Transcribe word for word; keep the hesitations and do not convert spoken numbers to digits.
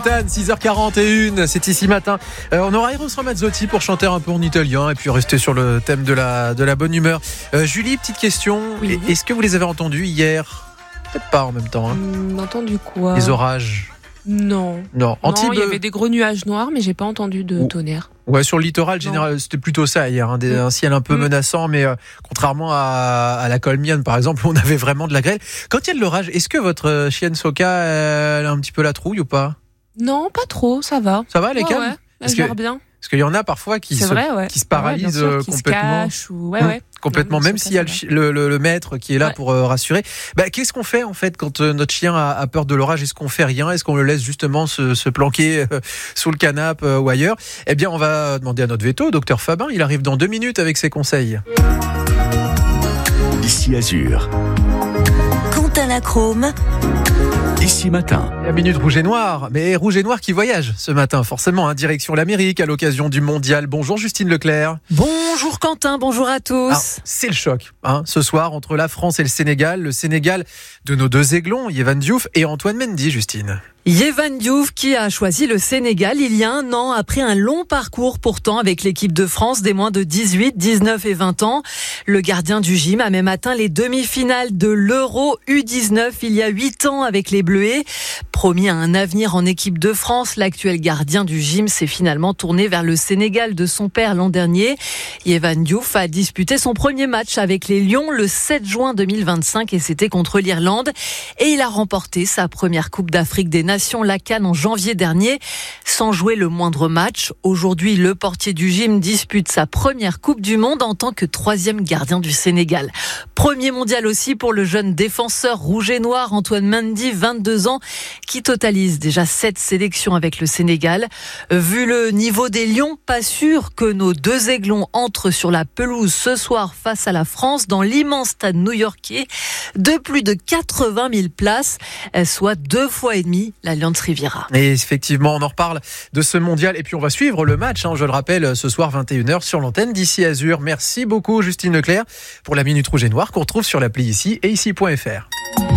six heures quarante et une, c'est ici matin. Euh, on aura Eros Ramazzotti pour chanter un peu en italien et puis rester sur le thème de la, de la bonne humeur. Euh, Julie, petite question. Oui. Est-ce que vous les avez entendus hier ? Peut-être pas en même temps. Hein. Hum, entendu quoi ? Les orages. Non. Non, Antibes. Non, il y avait des gros nuages noirs, mais j'ai pas entendu de Ouh. tonnerre. Ouais, sur le littoral général, c'était plutôt ça hier, hein, des, Mm. un ciel un peu Mm. menaçant, mais euh, contrairement à, à la Colmiane par exemple, on avait vraiment de la grêle. Quand il y a de l'orage, est-ce que votre euh, chienne Soka, elle a un petit peu la trouille ou pas ? Non, pas trop, ça va. Ça va, elle est Ouais, calme ? ouais, Parce elle que- gère bien. Parce qu'il y en a parfois qui, C'est se, vrai, ouais. qui se Ouais, bien paralysent sûr, euh, qui complètement. se cachent ou... Ouais, Mmh. ouais. Complètement, Non, même Soka, s'il y a le, ça chi- le, le- le maître qui est là Ouais. pour euh, rassurer. Bah, qu'est-ce qu'on fait en fait quand euh, notre chien a, a peur de l'orage ? Est-ce qu'on fait rien ? Est-ce qu'on le laisse justement se, se planquer euh, sous le canapé euh, ou ailleurs ? Eh bien, on va demander à notre veto, docteur Fabin. Il arrive dans deux minutes avec ses conseils. Ici Azur, Quentin Lacrome, ici matin. La minute rouge et noir, mais rouge et noir qui voyage ce matin, forcément, hein, direction l'Amérique à l'occasion du mondial. Bonjour Justine Leclerc. Bonjour Quentin, bonjour à tous. Alors, c'est le choc, hein, ce soir entre la France et le Sénégal. Le Sénégal de nos deux aiglons, Yehvan Diouf et Antoine Mendy, Justine. Yehvan Diouf qui a choisi le Sénégal il y a un an après un long parcours pourtant avec l'équipe de France des moins de dix-huit, dix-neuf et vingt ans. Le gardien du gym a même atteint les demi-finales de l'Euro U dix-neuf il y a huit ans avec les Bleuets. Promis à un avenir en équipe de France, l'actuel gardien du gym s'est finalement tourné vers le Sénégal de son père l'an dernier. Yehvan Diouf a disputé son premier match avec les Lions le sept juin deux mille vingt-cinq et c'était contre l'Irlande. Et il a remporté sa première Coupe d'Afrique des Nations, la CAN, en janvier dernier, sans jouer le moindre match. Aujourd'hui, le portier du gym dispute sa première Coupe du Monde en tant que troisième gardien du Sénégal. Premier mondial aussi pour le jeune défenseur rouge et noir Antoine Mendy, vingt-deux ans, qui totalise déjà sept sélections avec le Sénégal. Vu le niveau des Lions, pas sûr que nos deux aiglons entrent sur la pelouse ce soir face à la France dans l'immense stade new-yorkais de plus de quatre-vingt mille places, soit deux fois et demi l'Allianz Riviera. Et effectivement, on en reparle de ce mondial et puis on va suivre le match, hein, je le rappelle, ce soir vingt et une heures sur l'antenne d'Ici Azur. Merci beaucoup Justine Leclerc pour la Minute Rouge et Noire qu'on retrouve sur l'appli Ici et ici point f r.